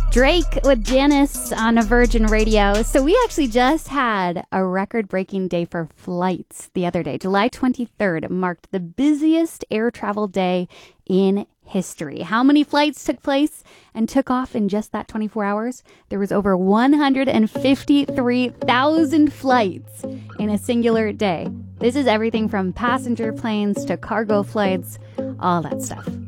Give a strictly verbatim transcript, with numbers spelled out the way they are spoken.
Drake with Janice on a Virgin Radio. So we actually just had a record-breaking day for flights the other day. July twenty-third marked the busiest air travel day in history. How many flights took place and took off in just that twenty-four hours? There was over one hundred fifty-three thousand flights in a singular day. This is everything from passenger planes to cargo flights, all that stuff.